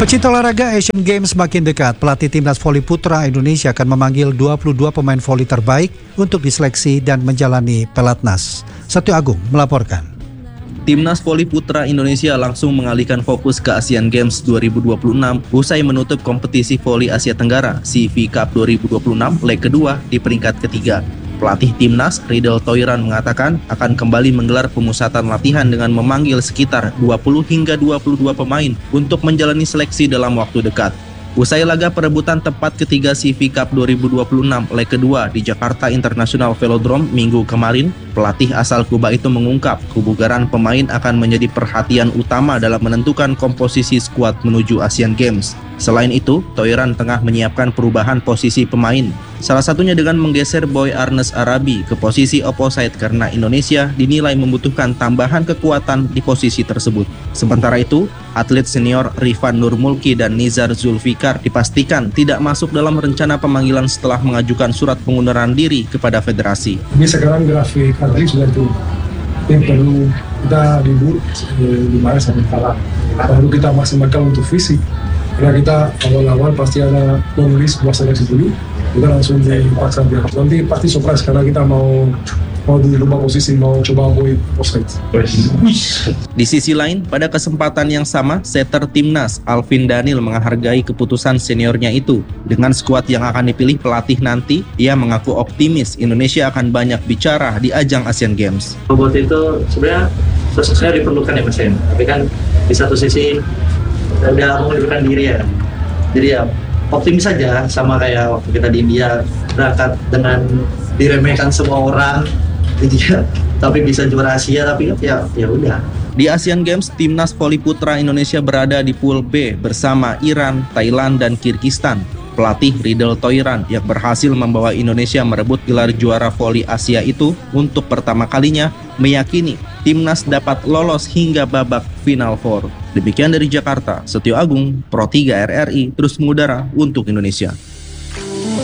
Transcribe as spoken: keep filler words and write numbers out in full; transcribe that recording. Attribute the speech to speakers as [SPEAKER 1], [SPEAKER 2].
[SPEAKER 1] Pecinta olahraga, Asian Games makin dekat. Pelatih Timnas Voli Putra Indonesia akan memanggil dua puluh dua pemain voli terbaik untuk diseleksi dan menjalani pelatnas. Satyo Agung melaporkan.
[SPEAKER 2] Timnas Voli Putra Indonesia langsung mengalihkan fokus ke Asian Games dua ribu dua puluh enam usai menutup kompetisi voli Asia Tenggara C V Cup dua ribu dua puluh enam leg kedua di peringkat ketiga. Pelatih Timnas, Riedel Thoiran, mengatakan akan kembali menggelar pemusatan latihan dengan memanggil sekitar dua puluh hingga dua puluh dua pemain untuk menjalani seleksi dalam waktu dekat. Usai laga perebutan tempat ketiga C V Cup dua ribu dua puluh enam leg kedua di Jakarta International Velodrome minggu kemarin, pelatih asal Kuba itu mengungkap kebugaran pemain akan menjadi perhatian utama dalam menentukan komposisi skuad menuju Asian Games. Selain itu, Thoiran tengah menyiapkan perubahan posisi pemain. Salah satunya dengan menggeser Boy Arnes Arabi ke posisi opposite karena Indonesia dinilai membutuhkan tambahan kekuatan di posisi tersebut. Sementara itu, atlet senior Rifan Nurmulki dan Nizar Zulfikar dipastikan tidak masuk dalam rencana pemanggilan setelah mengajukan surat pengunduran diri kepada federasi.
[SPEAKER 3] Ini sekarang grafik atlet sudah itu, yang perlu kita libur di mana sampai kalah. Baru kita maksimalkan untuk fisik. Karena kita awal-awal pasti ada menulis buat seleksi dulu, kita langsung dipaksa biar nanti pasti surprise karena kita mau mau di rumah posisi, mau coba avoid offside.
[SPEAKER 2] Di sisi lain, pada kesempatan yang sama, setter Timnas Alvin Daniel menghargai keputusan seniornya itu. Dengan skuad yang akan dipilih pelatih nanti, ia mengaku optimis Indonesia akan banyak bicara di ajang Asian Games.
[SPEAKER 4] Buat itu sebenarnya sosoknya diperlukan ya Mas Hen, tapi kan di satu sisi udah mengundurkan diri ya, jadi ya optimis saja, sama kayak waktu kita di India berangkat dengan diremehkan semua orang, jadi ya, tapi bisa juara Asia, tapi ya ya udah.
[SPEAKER 2] Di Asian Games, Timnas Voli Putra Indonesia berada di Pool B bersama Iran, Thailand, dan Kirgistan. Pelatih Riedel Thoiran yang berhasil membawa Indonesia merebut gelar juara voli Asia itu untuk pertama kalinya meyakini Timnas dapat lolos hingga babak Final Four. Demikian dari Jakarta, Satyo Agung, Pro tiga R R I, terus mengudara untuk Indonesia.